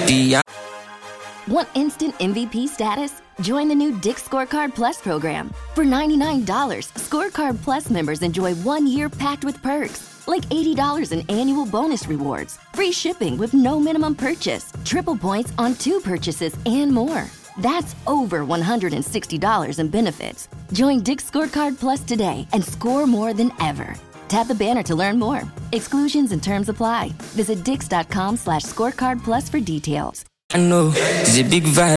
Want instant MVP status? Join the new Dick's Scorecard Plus program. For $99, Scorecard Plus members enjoy 1 year packed with perks, like $80 in annual bonus rewards, free shipping with no minimum purchase, triple points on 2 purchases, and more. That's over $160 in benefits. Join Dick's Scorecard Plus today and score more than ever. Tap the banner to learn more. Exclusions and terms apply. Visit dix.com/scorecard plus for details. I know, it's a big vibe.